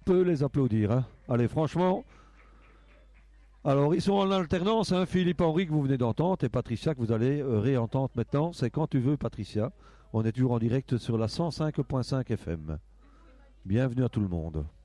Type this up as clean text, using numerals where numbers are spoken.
peut les applaudir. Hein. Allez, franchement. Alors, ils sont en alternance, hein, Philippe Henry que vous venez d'entendre et Patricia que vous allez réentendre maintenant. C'est quand tu veux, Patricia. On est toujours en direct sur la 105.5 FM. Bienvenue à tout le monde.